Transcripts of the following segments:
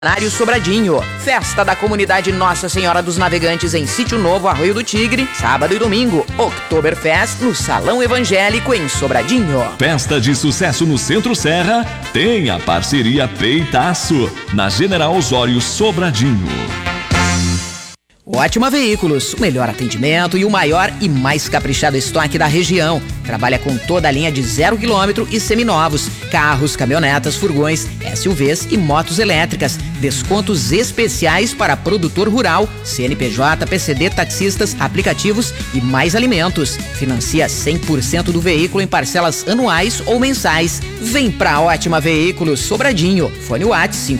Sobradinho. Festa da comunidade Nossa Senhora dos Navegantes em Sítio Novo, Arroio do Tigre, sábado e domingo. Oktoberfest no Salão Evangélico em Sobradinho. Festa de sucesso no Centro Serra tem a parceria Peitaço na General Osório Sobradinho. Ótima Veículos, o melhor atendimento e o maior e mais caprichado estoque da região. Trabalha com toda a linha de 0 km e seminovos, carros, caminhonetas, furgões, SUVs e motos elétricas. Descontos especiais para produtor rural, CNPJ, PCD, taxistas, aplicativos e mais alimentos. Financia 100% do veículo em parcelas anuais ou mensais. Vem pra Ótima Veículos, Sobradinho. Fone WhatsApp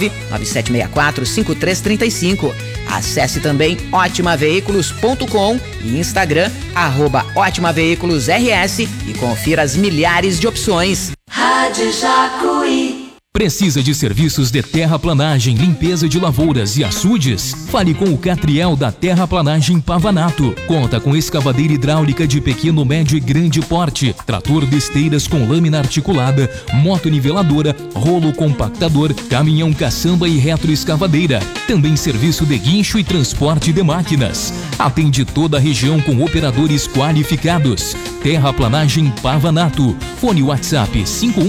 519-9764-5335. Acesse também otimaveículos.com e Instagram @otimaveículosrs e confira as milhares de opções. Rádio Jacuí. Precisa de serviços de terraplanagem, limpeza de lavouras e açudes? Fale com o Catriel da Terraplanagem Pavanato. Conta com escavadeira hidráulica de pequeno, médio e grande porte, trator de esteiras com lâmina articulada, motoniveladora, rolo compactador, caminhão caçamba e retroescavadeira. Também serviço de guincho e transporte de máquinas. Atende toda a região com operadores qualificados. Terraplanagem Pavanato. Fone WhatsApp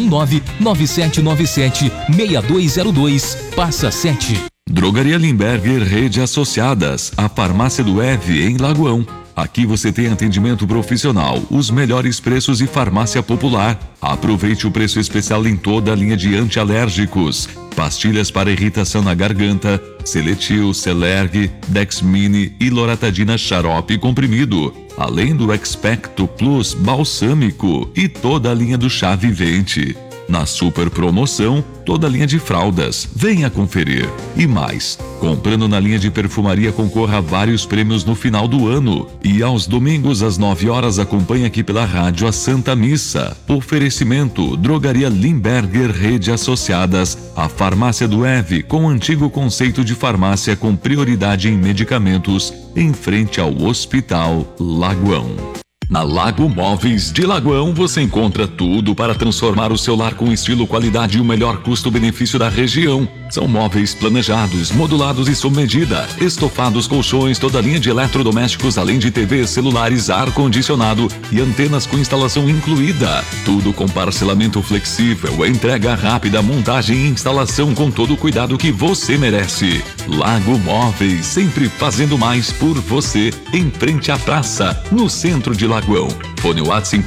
519-9797-6202, passa 7. Drogaria Limberger Rede Associadas, a farmácia do EV em Lagoão. Aqui você tem atendimento profissional, os melhores preços e farmácia popular. Aproveite o preço especial em toda a linha de antialérgicos. Pastilhas para irritação na garganta, Seletil, Celerg, Dexmine e Loratadina xarope comprimido. Além do Expecto Plus balsâmico e toda a linha do chá vivente. Na super promoção, toda a linha de fraldas. Venha conferir. E mais, comprando na linha de perfumaria concorra a vários prêmios no final do ano. E aos domingos às 9 horas acompanhe aqui pela rádio a Santa Missa. Oferecimento Drogaria Limberger Rede Associadas, a farmácia do EV com o antigo conceito de farmácia com prioridade em medicamentos em frente ao Hospital Lagoão. Na Lago Móveis de Lagoão você encontra tudo para transformar o seu lar com estilo, qualidade e o melhor custo-benefício da região. São móveis planejados, modulados e sob medida, estofados, colchões, toda a linha de eletrodomésticos, além de TVs, celulares, ar-condicionado e antenas com instalação incluída. Tudo com parcelamento flexível, entrega rápida, montagem e instalação com todo o cuidado que você merece. Lago Móveis, sempre fazendo mais por você, em frente à praça, no centro de Lagoão. Fone WhatsApp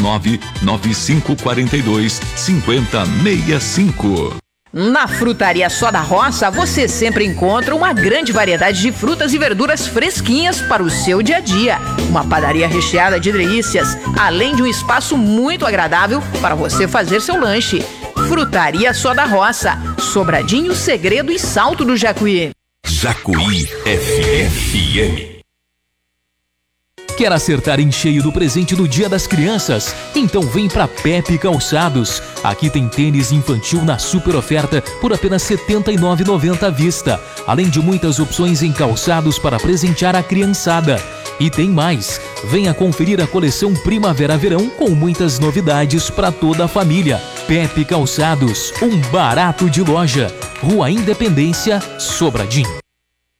519-9542-5065. Na Frutaria Só da Roça, você sempre encontra uma grande variedade de frutas e verduras fresquinhas para o seu dia a dia. Uma padaria recheada de delícias, além de um espaço muito agradável para você fazer seu lanche. Frutaria Só da Roça, Sobradinho, Segredo e Salto do Jacuí. Jacuí FM. Quer acertar em cheio do presente do Dia das Crianças? Então vem pra Pepe Calçados. Aqui tem tênis infantil na super oferta por apenas R$ 79,90 à vista. Além de muitas opções em calçados para presentear a criançada. E tem mais. Venha conferir a coleção Primavera-Verão com muitas novidades para toda a família. Pepe Calçados, um barato de loja. Rua Independência, Sobradinho.